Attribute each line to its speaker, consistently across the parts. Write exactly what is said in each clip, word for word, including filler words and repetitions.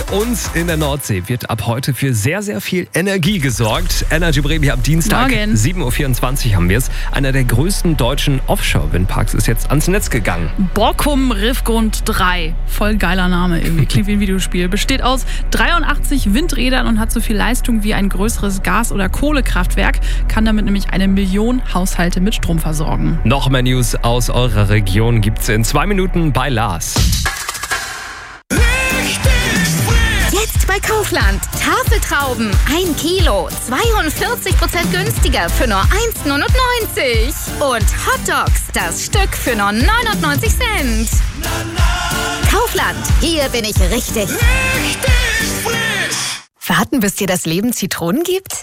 Speaker 1: und in der Nordsee wird ab heute für sehr, sehr viel Energie gesorgt. Energy Bremen hier am Dienstag,
Speaker 2: Morgen.
Speaker 1: sieben Uhr vierundzwanzig haben wir es. Einer der größten deutschen Offshore-Windparks ist jetzt ans Netz gegangen.
Speaker 2: Borkum Riffgrund drei. Voll geiler Name irgendwie. Klingt wie ein Videospiel. Besteht aus dreiundachtzig Windrädern und hat so viel Leistung wie ein größeres Gas- oder Kohlekraftwerk. Kann damit nämlich eine Million Haushalte mit Strom versorgen.
Speaker 1: Noch mehr News aus eurer Region gibt's in zwei Minuten bei Lars.
Speaker 3: Jetzt bei Kaufland. Tafeltrauben. ein Kilo. zweiundvierzig Prozent günstiger für nur eins Komma neunundneunzig. Und Hotdogs. Das Stück für nur neunundneunzig Cent. Kaufland. Hier bin ich richtig. Richtig frisch. Warten, bis dir das Leben Zitronen gibt?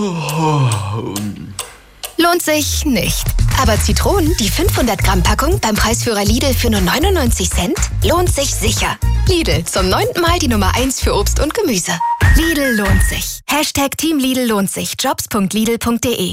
Speaker 3: Lohnt sich nicht. Aber Zitronen, die fünfhundert Gramm Packung beim Preisführer Lidl für nur neunundneunzig Cent, lohnt sich sicher. Lidl, zum neunten Mal die Nummer eins für Obst und Gemüse. Lidl lohnt sich. Hashtag Team Lidl lohnt sich. jobs punkt lidl punkt de.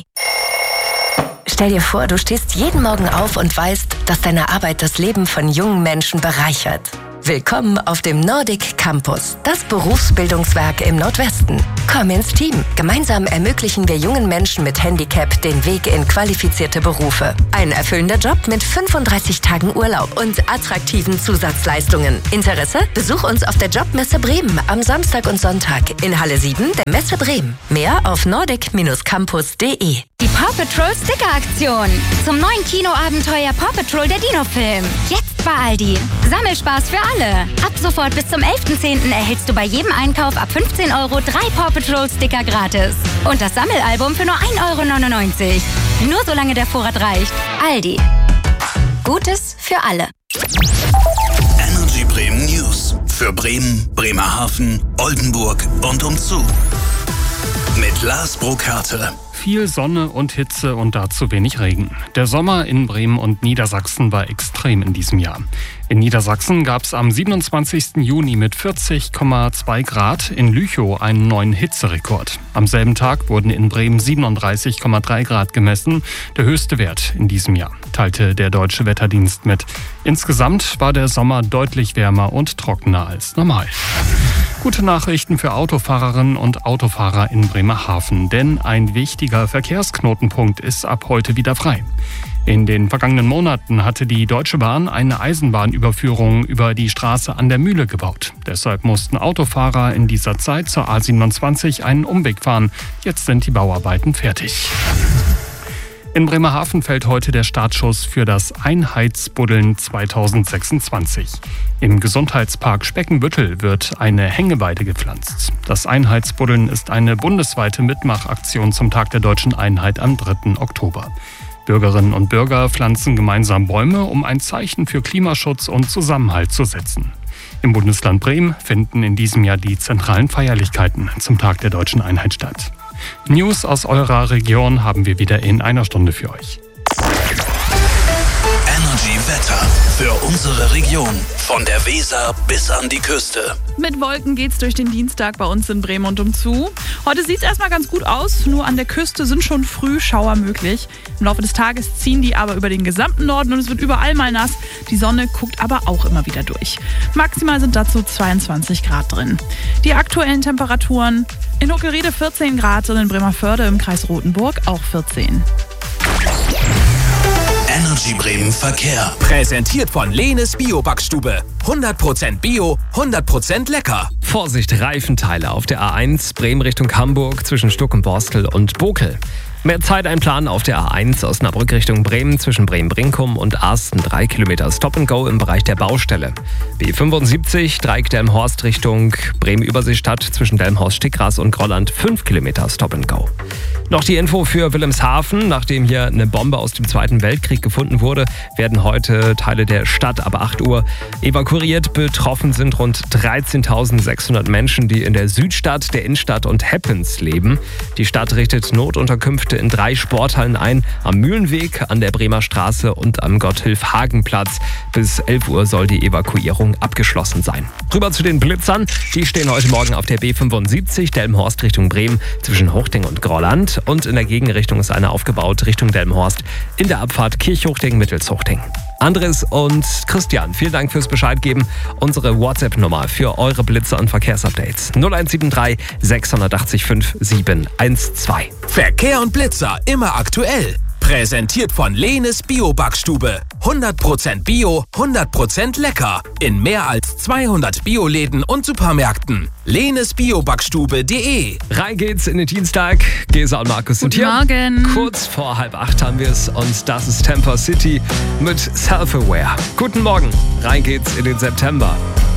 Speaker 3: Stell dir vor, du stehst jeden Morgen auf und weißt, dass deine Arbeit das Leben von jungen Menschen bereichert. Willkommen auf dem Nordic Campus, das Berufsbildungswerk im Nordwesten. Komm ins Team. Gemeinsam ermöglichen wir jungen Menschen mit Handicap den Weg in qualifizierte Berufe. Ein erfüllender Job mit fünfunddreißig Tagen Urlaub und attraktiven Zusatzleistungen. Interesse? Besuch uns auf der Jobmesse Bremen am Samstag und Sonntag in Halle sieben der Messe Bremen. Mehr auf nordic Bindestrich campus punkt de.
Speaker 4: Die Paw Patrol Sticker-Aktion. Zum neuen Kinoabenteuer Paw Patrol der Dino-Film. Jetzt bei Aldi. Sammelspaß für alle. Ab sofort bis zum elften zehnten erhältst du bei jedem Einkauf ab fünfzehn Euro drei Paw Patrol Sticker gratis. Und das Sammelalbum für nur ein Euro neunundneunzig. Nur solange der Vorrat reicht. Aldi. Gutes für alle.
Speaker 5: Energy Bremen News. Für Bremen, Bremerhaven, Oldenburg und umzu. Mit Lars Burkhardt.
Speaker 6: Viel Sonne und Hitze und dazu wenig Regen. Der Sommer in Bremen und Niedersachsen war extrem in diesem Jahr. In Niedersachsen gab es am siebenundzwanzigsten Juni mit vierzig Komma zwei Grad in Lüchow einen neuen Hitzerekord. Am selben Tag wurden in Bremen siebenunddreißig Komma drei Grad gemessen, der höchste Wert in diesem Jahr, teilte der Deutsche Wetterdienst mit. Insgesamt war der Sommer deutlich wärmer und trockener als normal. Gute Nachrichten für Autofahrerinnen und Autofahrer in Bremerhaven, denn ein wichtiger Verkehrsknotenpunkt ist ab heute wieder frei. In den vergangenen Monaten hatte die Deutsche Bahn eine Eisenbahnüberführung über die Straße an der Mühle gebaut. Deshalb mussten Autofahrer in dieser Zeit zur A siebenundzwanzig einen Umweg fahren. Jetzt sind die Bauarbeiten fertig. In Bremerhaven fällt heute der Startschuss für das Einheitsbuddeln zweitausendsechsundzwanzig. Im Gesundheitspark Speckenbüttel wird eine Hängeweide gepflanzt. Das Einheitsbuddeln ist eine bundesweite Mitmachaktion zum Tag der Deutschen Einheit am dritten Oktober. Bürgerinnen und Bürger pflanzen gemeinsam Bäume, um ein Zeichen für Klimaschutz und Zusammenhalt zu setzen. Im Bundesland Bremen finden in diesem Jahr die zentralen Feierlichkeiten zum Tag der Deutschen Einheit statt. News aus eurer Region haben wir wieder in einer Stunde für euch.
Speaker 5: Energy Wetter für unsere Region. Von der Weser bis an die Küste.
Speaker 2: Mit Wolken geht's durch den Dienstag bei uns in Bremen und umzu. Heute sieht's erstmal ganz gut aus, nur an der Küste sind schon früh Schauer möglich. Im Laufe des Tages ziehen die aber über den gesamten Norden und es wird überall mal nass. Die Sonne guckt aber auch immer wieder durch. Maximal sind dazu zweiundzwanzig Grad drin. Die aktuellen Temperaturen: in Hockerede vierzehn Grad und in Bremerförde im Kreis Rothenburg auch vierzehn.
Speaker 5: Energy Bremen Verkehr.
Speaker 7: Präsentiert von Lenes Bio-Backstube. hundert Prozent Bio, hundert Prozent lecker.
Speaker 1: Vorsicht, Reifenteile auf der A eins, Bremen Richtung Hamburg zwischen Stuckenborstel und Bokel. Mehr Zeit einplanen auf der A eins Osnabrück Richtung Bremen zwischen Bremen-Brinkum und Arsten. Drei Kilometer Stop-and-Go im Bereich der Baustelle. B fünfundsiebzig Dreieck-Delmenhorst Richtung Bremen-Überseestadt zwischen Delmenhorst-Stickgras und Grolland. Fünf Kilometer Stop-and-Go. Noch die Info für Wilhelmshaven. Nachdem hier eine Bombe aus dem Zweiten Weltkrieg gefunden wurde, werden heute Teile der Stadt ab acht Uhr evakuiert. Betroffen sind rund dreizehntausendsechshundert Menschen, die in der Südstadt, der Innenstadt und Heppens leben. Die Stadt richtet Notunterkünfte in drei Sporthallen ein, am Mühlenweg, an der Bremer Straße und am Gotthilf-Hagen-Platz. Bis elf Uhr soll die Evakuierung abgeschlossen sein. Rüber zu den Blitzern. Die stehen heute Morgen auf der B fünfundsiebzig, Delmenhorst Richtung Bremen, zwischen Huchting und Grolland. Und in der Gegenrichtung ist eine aufgebaut Richtung Delmenhorst in der Abfahrt Kirchhuchting-Mittelshuchting. Andres und Christian, vielen Dank fürs Bescheid geben. Unsere WhatsApp-Nummer für eure Blitze und Verkehrsupdates null eins sieben drei sechs acht fünf sieben eins zwei.
Speaker 7: Verkehr und Blitzer immer aktuell. Präsentiert von Lehnes Bio-Backstube. hundert Prozent Bio, hundert Prozent lecker. In mehr als zweihundert Bioläden und Supermärkten. lehnes bio backstube punkt de.
Speaker 1: Rein geht's in den Dienstag. Gesa und Markus sind
Speaker 2: Guten
Speaker 1: hier.
Speaker 2: Morgen.
Speaker 1: Kurz vor halb acht haben wir es und das ist Temper City mit Self-Aware. Guten Morgen. Rein geht's in den September.